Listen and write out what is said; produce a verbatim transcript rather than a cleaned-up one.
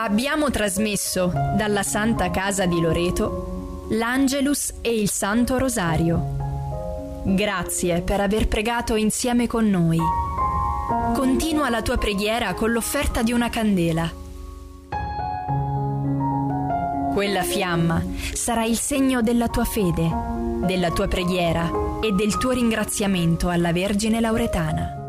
Abbiamo trasmesso dalla Santa Casa di Loreto l'Angelus e il Santo Rosario. Grazie per aver pregato insieme con noi. Continua la tua preghiera con l'offerta di una candela. Quella fiamma sarà il segno della tua fede, della tua preghiera e del tuo ringraziamento alla Vergine Lauretana.